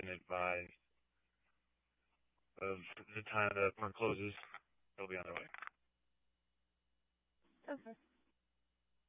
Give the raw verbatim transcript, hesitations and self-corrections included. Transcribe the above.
been advised of the time the park closes. They'll be on their way. Okay.